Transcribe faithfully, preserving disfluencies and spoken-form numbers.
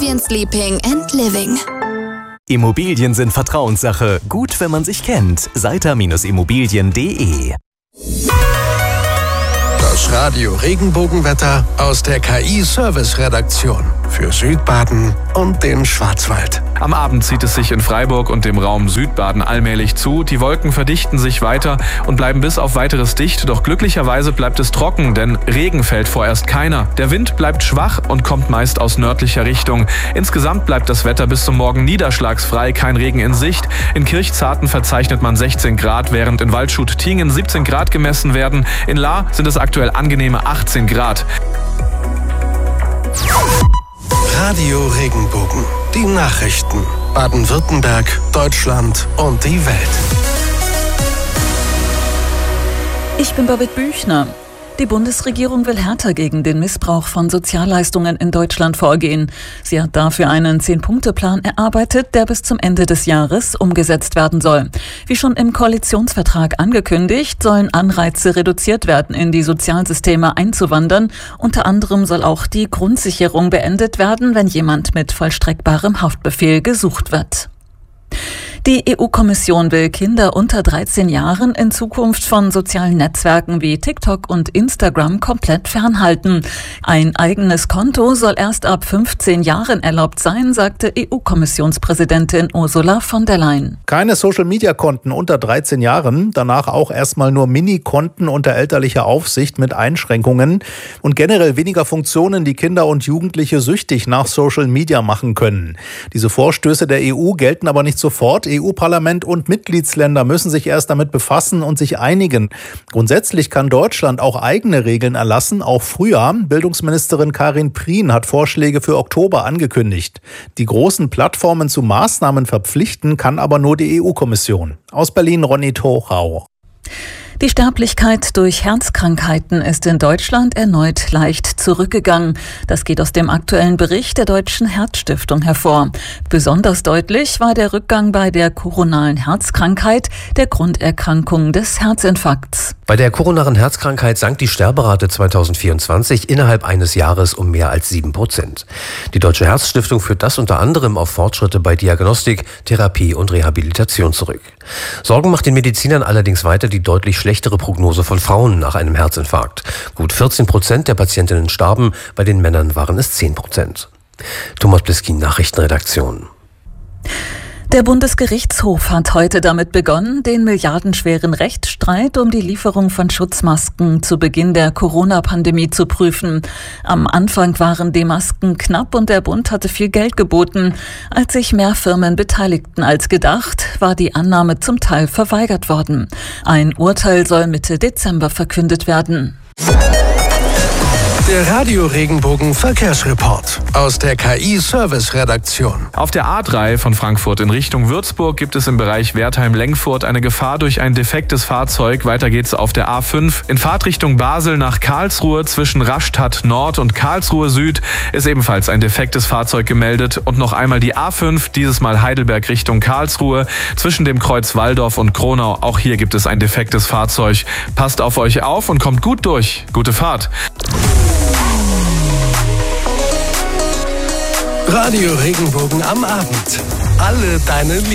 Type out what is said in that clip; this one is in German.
Immobilien Sleeping and Living. Immobilien sind Vertrauenssache. Gut, wenn man sich kennt. Seiter Immobilien punkt de. Das Radio Regenbogenwetter aus der K I-Service-Redaktion für Südbaden und den Schwarzwald. Am Abend zieht es sich in Freiburg und dem Raum Südbaden allmählich zu. Die Wolken verdichten sich weiter und bleiben bis auf Weiteres dicht. Doch glücklicherweise bleibt es trocken, denn Regen fällt vorerst keiner. Der Wind bleibt schwach und kommt meist aus nördlicher Richtung. Insgesamt bleibt das Wetter bis zum Morgen niederschlagsfrei, kein Regen in Sicht. In Kirchzarten verzeichnet man sechzehn Grad, während in Waldshut-Tiengen siebzehn Grad gemessen werden. In Lahr sind es aktuell angenehme achtzehn Grad. Radio Regenbogen. Die Nachrichten. Baden-Württemberg, Deutschland und die Welt. Ich bin Babette Büchner. Die Bundesregierung will härter gegen den Missbrauch von Sozialleistungen in Deutschland vorgehen. Sie hat dafür einen Zehn-Punkte-Plan erarbeitet, der bis zum Ende des Jahres umgesetzt werden soll. Wie schon im Koalitionsvertrag angekündigt, sollen Anreize reduziert werden, in die Sozialsysteme einzuwandern. Unter anderem soll auch die Grundsicherung beendet werden, wenn jemand mit vollstreckbarem Haftbefehl gesucht wird. Die E U-Kommission will Kinder unter dreizehn Jahren in Zukunft von sozialen Netzwerken wie TikTok und Instagram komplett fernhalten. Ein eigenes Konto soll erst ab fünfzehn Jahren erlaubt sein, sagte E U-Kommissionspräsidentin Ursula von der Leyen. Keine Social-Media-Konten unter dreizehn Jahren, danach auch erstmal nur Mini-Konten unter elterlicher Aufsicht mit Einschränkungen und generell weniger Funktionen, die Kinder und Jugendliche süchtig nach Social-Media machen können. Diese Vorstöße der E U gelten aber nicht sofort. E U-Parlament und Mitgliedsländer müssen sich erst damit befassen und sich einigen. Grundsätzlich kann Deutschland auch eigene Regeln erlassen, auch früher. Bildungsministerin Karin Prien hat Vorschläge für Oktober angekündigt. Die großen Plattformen zu Maßnahmen verpflichten kann aber nur die E U-Kommission. Aus Berlin Ronny Tochau. Die Sterblichkeit durch Herzkrankheiten ist in Deutschland erneut leicht zurückgegangen. Das geht aus dem aktuellen Bericht der Deutschen Herzstiftung hervor. Besonders deutlich war der Rückgang bei der koronaren Herzkrankheit, der Grunderkrankung des Herzinfarkts. Bei der koronaren Herzkrankheit sank die Sterberate zweitausendvierundzwanzig innerhalb eines Jahres um mehr als sieben Prozent. Die Deutsche Herzstiftung führt das unter anderem auf Fortschritte bei Diagnostik, Therapie und Rehabilitation zurück. Sorgen macht den Medizinern allerdings weiter die deutlich schlechtere Prognose von Frauen nach einem Herzinfarkt. Gut vierzehn Prozent der Patientinnen starben, bei den Männern waren es zehn Prozent. Thomas Bliskin, Nachrichtenredaktion. Der Bundesgerichtshof hat heute damit begonnen, den milliardenschweren Rechtsstreit um die Lieferung von Schutzmasken zu Beginn der Corona-Pandemie zu prüfen. Am Anfang waren die Masken knapp und der Bund hatte viel Geld geboten. Als sich mehr Firmen beteiligten als gedacht, war die Annahme zum Teil verweigert worden. Ein Urteil soll Mitte Dezember verkündet werden. Der Radio Regenbogen Verkehrsreport aus der K I-Service-Redaktion. Auf der A drei von Frankfurt in Richtung Würzburg gibt es im Bereich Wertheim-Lengfurt eine Gefahr durch ein defektes Fahrzeug. Weiter geht's auf der A fünf in Fahrtrichtung Basel nach Karlsruhe zwischen Rastatt Nord und Karlsruhe Süd ist ebenfalls ein defektes Fahrzeug gemeldet. Und noch einmal die A fünf, dieses Mal Heidelberg Richtung Karlsruhe zwischen dem Kreuz Walldorf und Kronau. Auch hier gibt es ein defektes Fahrzeug. Passt auf euch auf und kommt gut durch. Gute Fahrt. Radio Regenbogen am Abend. Alle deine Lieben.